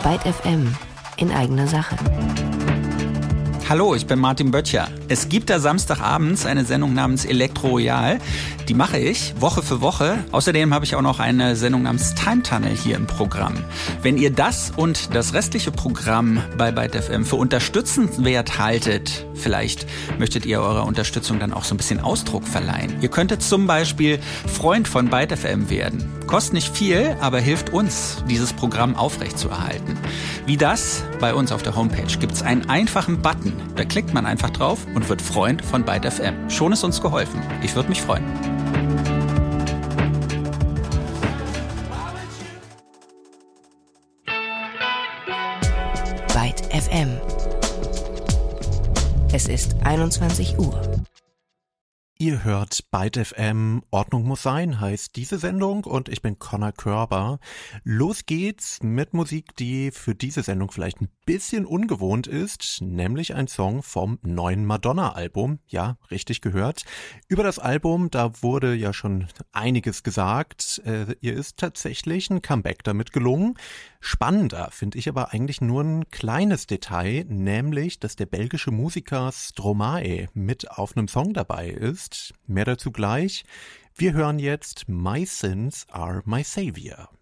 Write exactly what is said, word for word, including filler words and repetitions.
Byte F M in eigener Sache. Hallo, ich bin Martin Böttcher. Es gibt da samstagabends eine Sendung namens Elektro Royal. Die mache ich Woche für Woche. Außerdem habe ich auch noch eine Sendung namens Time Tunnel hier im Programm. Wenn ihr das und das restliche Programm bei Byte F M für unterstützenswert haltet, vielleicht möchtet ihr eurer Unterstützung dann auch so ein bisschen Ausdruck verleihen. Ihr könntet zum Beispiel Freund von Byte F M werden. Kostet nicht viel, aber hilft uns, dieses Programm aufrechtzuerhalten. Wie das? Bei uns auf der Homepage gibt es einen einfachen Button. Da klickt man einfach drauf und wird Freund von Byte F M. Schon ist uns geholfen. Ich würde mich freuen. Byte F M. Es ist einundzwanzig Uhr. Ihr hört Byte F M, Ordnung muss sein, heißt diese Sendung und ich bin Connor Körber. Los geht's mit Musik, die für diese Sendung vielleicht ein bisschen ungewohnt ist, nämlich ein Song vom neuen Madonna-Album. Ja, richtig gehört. Über das Album, da wurde ja schon einiges gesagt. Äh, ihr ist tatsächlich ein Comeback damit gelungen. Spannender finde ich aber eigentlich nur ein kleines Detail, nämlich, dass der belgische Musiker Stromae mit auf einem Song dabei ist. Mehr dazu gleich. Wir hören jetzt My Sins Are My Savior.